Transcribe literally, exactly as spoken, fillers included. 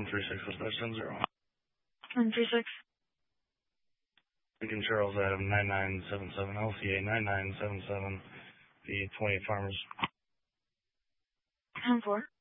one three six, dispatch ten zero. one three six. Lincoln Charles Adam nine nine seven seven, L C A nine nine seven seven, the twenty-eight Farmers. ten four.